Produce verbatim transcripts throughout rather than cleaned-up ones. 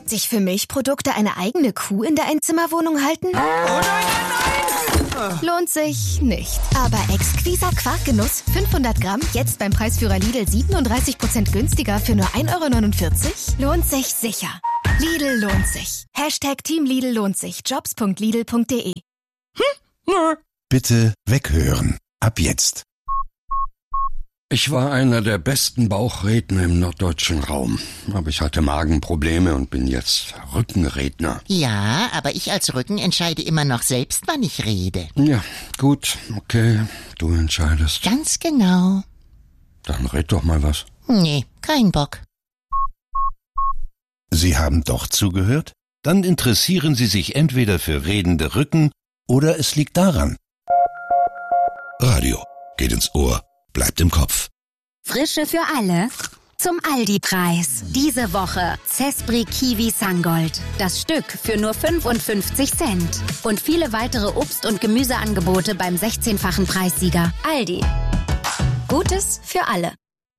sich für Milchprodukte eine eigene Kuh in der Einzimmerwohnung halten? Oh nein, nein, nein! Lohnt sich nicht. Aber exquiser Quarkgenuss, fünfhundert Gramm, jetzt beim Preisführer Lidl siebenunddreißig Prozent günstiger für nur ein Euro neunundvierzig? Lohnt sich sicher. Lidl lohnt sich. Hashtag Team Lidl lohnt sich. jobs punkt lidl punkt de. Hm? Bitte weghören. Ab jetzt. Ich war einer der besten Bauchredner im norddeutschen Raum. Aber ich hatte Magenprobleme und bin jetzt Rückenredner. Ja, aber ich als Rücken entscheide immer noch selbst, wann ich rede. Ja, gut, okay, du entscheidest. Ganz genau. Dann red doch mal was. Nee, kein Bock. Sie haben doch zugehört? Dann interessieren Sie sich entweder für redende Rücken oder es liegt daran. Radio geht ins Ohr, bleibt im Kopf. Frische für alle zum Aldi-Preis. Diese Woche Zespri Kiwi Sangold. Das Stück für nur fünfundfünfzig Cent. Und viele weitere Obst- und Gemüseangebote beim sechzehnfachen Preissieger. Aldi. Gutes für alle.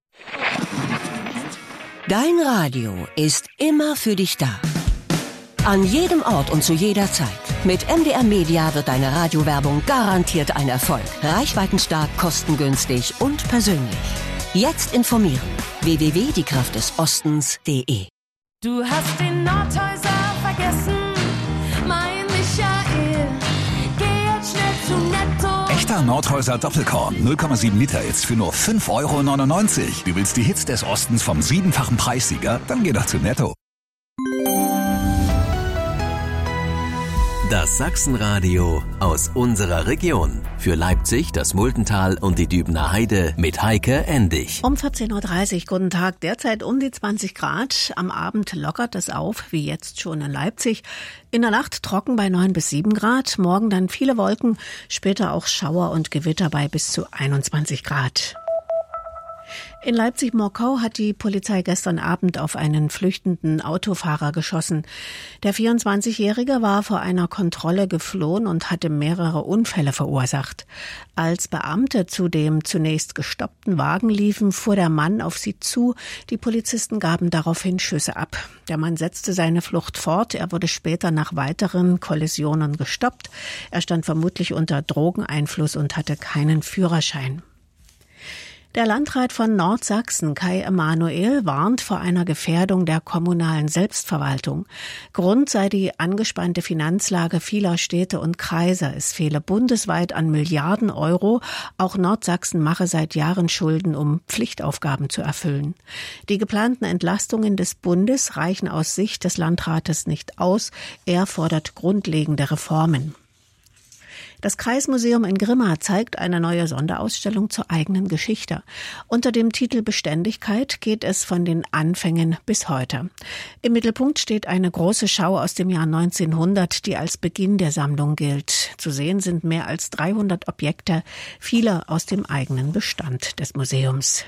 Dein Radio ist immer für dich da. An jedem Ort und zu jeder Zeit. Mit M D R Media wird deine Radiowerbung garantiert ein Erfolg. Reichweitenstark, kostengünstig und persönlich. Jetzt informieren. w w w punkt die kraft des ostens punkt de. Du hast den Nordhäuser vergessen, mein Michael. Geh jetzt schnell zu Netto. Echter Nordhäuser Doppelkorn, null Komma sieben Liter jetzt für nur fünf Euro neunundneunzig. Du willst die Hits des Ostens vom siebenfachen Preissieger? Dann geh doch zu Netto. Das Sachsenradio aus unserer Region. Für Leipzig, das Muldental und die Dübener Heide mit Heike Endig. Um vierzehn Uhr dreißig, guten Tag. Derzeit um die zwanzig Grad. Am Abend lockert es auf, wie jetzt schon in Leipzig. In der Nacht trocken bei neun bis sieben Grad. Morgen dann viele Wolken, später auch Schauer und Gewitter bei bis zu einundzwanzig Grad. In Leipzig-Murkau hat die Polizei gestern Abend auf einen flüchtenden Autofahrer geschossen. Der vierundzwanzigjährige war vor einer Kontrolle geflohen und hatte mehrere Unfälle verursacht. Als Beamte zu dem zunächst gestoppten Wagen liefen, fuhr der Mann auf sie zu. Die Polizisten gaben daraufhin Schüsse ab. Der Mann setzte seine Flucht fort. Er wurde später nach weiteren Kollisionen gestoppt. Er stand vermutlich unter Drogeneinfluss und hatte keinen Führerschein. Der Landrat von Nordsachsen, Kai Emanuel, warnt vor einer Gefährdung der kommunalen Selbstverwaltung. Grund sei die angespannte Finanzlage vieler Städte und Kreise. Es fehle bundesweit an Milliarden Euro. Auch Nordsachsen mache seit Jahren Schulden, um Pflichtaufgaben zu erfüllen. Die geplanten Entlastungen des Bundes reichen aus Sicht des Landrates nicht aus. Er fordert grundlegende Reformen. Das Kreismuseum in Grimma zeigt eine neue Sonderausstellung zur eigenen Geschichte. Unter dem Titel Beständigkeit geht es von den Anfängen bis heute. Im Mittelpunkt steht eine große Schau aus dem Jahr neunzehnhundert, die als Beginn der Sammlung gilt. Zu sehen sind mehr als dreihundert Objekte, viele aus dem eigenen Bestand des Museums.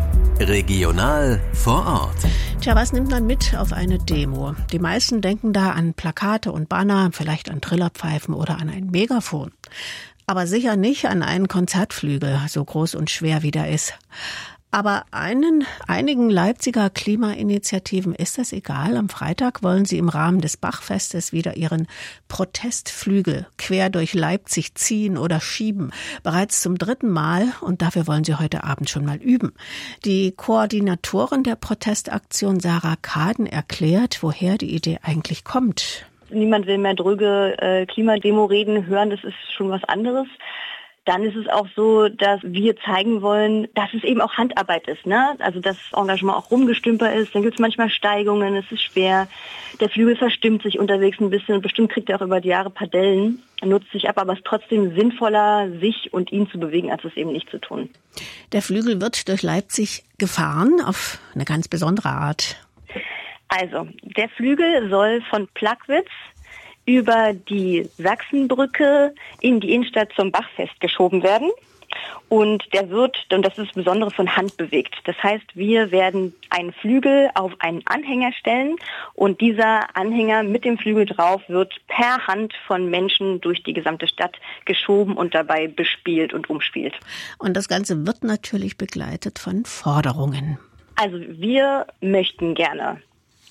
Regional vor Ort. Tja, was nimmt man mit auf eine Demo? Die meisten denken da an Plakate und Banner, vielleicht an Trillerpfeifen oder an ein Megafon. Aber sicher nicht an einen Konzertflügel, so groß und schwer wie der ist. Aber einen, einigen Leipziger Klimainitiativen ist das egal. Am Freitag wollen sie im Rahmen des Bachfestes wieder ihren Protestflügel quer durch Leipzig ziehen oder schieben. Bereits zum dritten Mal, und dafür wollen sie heute Abend schon mal üben. Die Koordinatorin der Protestaktion, Sarah Kaden, erklärt, woher die Idee eigentlich kommt. Niemand will mehr dröge äh, Klimademo-Reden hören, das ist schon was anderes. Dann ist es auch so, dass wir zeigen wollen, dass es eben auch Handarbeit ist, ne? Also dass Engagement auch rumgestümper ist. Dann gibt es manchmal Steigungen, es ist schwer. Der Flügel verstimmt sich unterwegs ein bisschen und bestimmt kriegt er auch über die Jahre Padellen, nutzt sich ab, aber es ist trotzdem sinnvoller, sich und ihn zu bewegen, als es eben nicht zu tun. Der Flügel wird durch Leipzig gefahren auf eine ganz besondere Art. Also, der Flügel soll von Plagwitz über die Sachsenbrücke in die Innenstadt zum Bachfest geschoben werden. Und der wird, und das ist das Besondere, von Hand bewegt. Das heißt, wir werden einen Flügel auf einen Anhänger stellen und dieser Anhänger mit dem Flügel drauf wird per Hand von Menschen durch die gesamte Stadt geschoben und dabei bespielt und umspielt. Und das Ganze wird natürlich begleitet von Forderungen. Also wir möchten gerne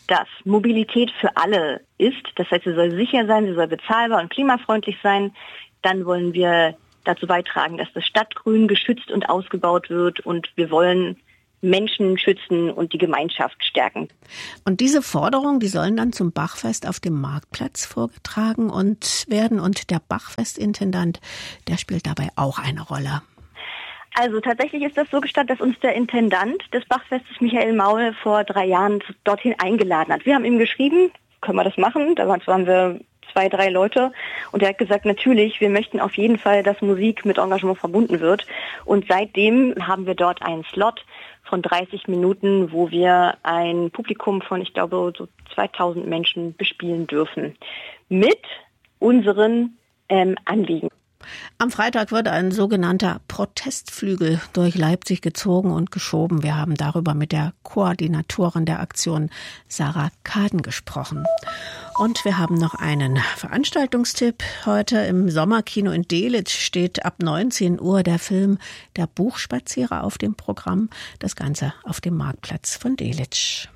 dass Mobilität für alle ist. Das heißt, sie soll sicher sein, sie soll bezahlbar und klimafreundlich sein. Dann wollen wir dazu beitragen, dass das Stadtgrün geschützt und ausgebaut wird. Und wir wollen Menschen schützen und die Gemeinschaft stärken. Und diese Forderungen, die sollen dann zum Bachfest auf dem Marktplatz vorgetragen und werden. Und der Bachfestintendant, der spielt dabei auch eine Rolle. Also tatsächlich ist das so gestattet, dass uns der Intendant des Bachfestes, Michael Maul, vor drei Jahren dorthin eingeladen hat. Wir haben ihm geschrieben, können wir das machen? Da waren wir zwei, drei Leute. Und er hat gesagt, natürlich, wir möchten auf jeden Fall, dass Musik mit Engagement verbunden wird. Und seitdem haben wir dort einen Slot von dreißig Minuten, wo wir ein Publikum von, ich glaube, so zweitausend Menschen bespielen dürfen. Mit unseren ähm, Anliegen. Am Freitag wird ein sogenannter Protestflügel durch Leipzig gezogen und geschoben. Wir haben darüber mit der Koordinatorin der Aktion, Sarah Kaden, gesprochen. Und wir haben noch einen Veranstaltungstipp. Heute im Sommerkino in Delitzsch steht ab neunzehn Uhr der Film Der Buchspazierer auf dem Programm. Das Ganze auf dem Marktplatz von Delitzsch.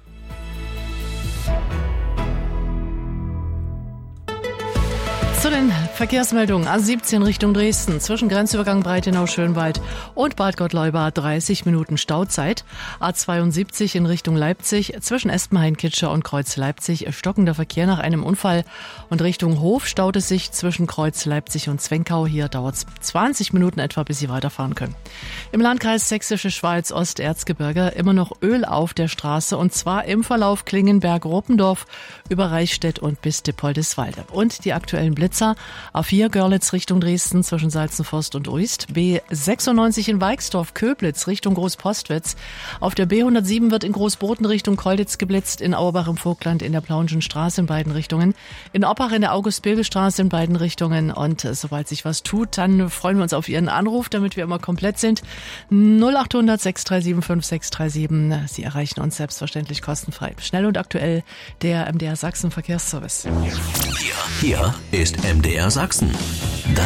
Zu den Verkehrsmeldungen A siebzehn Richtung Dresden, zwischen Grenzübergang Breitenau-Schönwald und Bad Gottleuba dreißig Minuten Stauzeit. A zweiundsiebzig in Richtung Leipzig, zwischen Espenhain-Kitscher und Kreuz Leipzig stockender Verkehr nach einem Unfall. Und Richtung Hof staut es sich zwischen Kreuz Leipzig und Zwenkau. Hier dauert es zwanzig Minuten etwa, bis Sie weiterfahren können. Im Landkreis Sächsische Schweiz, Osterzgebirge, immer noch Öl auf der Straße, und zwar im Verlauf Klingenberg-Ruppendorf über Reichstätt und bis Dippoldiswalde. Und die aktuellen Blitze: A vier Görlitz Richtung Dresden zwischen Salzenforst und Uist. B sechsundneunzig in Weixdorf-Köblitz Richtung Großpostwitz. Auf der B hundertsieben wird in Großboden Richtung Kolditz geblitzt. In Auerbach im Vogtland in der Plauenschen Straße in beiden Richtungen. In Oppach in der August-Bilge-Straße in beiden Richtungen. Und äh, sobald sich was tut, dann freuen wir uns auf Ihren Anruf, damit wir immer komplett sind. null achthundert sechs drei sieben fünf sechs drei sieben. Sie erreichen uns selbstverständlich kostenfrei. Schnell und aktuell der M D R Sachsen Verkehrsservice. Hier, hier ist M D R Sachsen. Das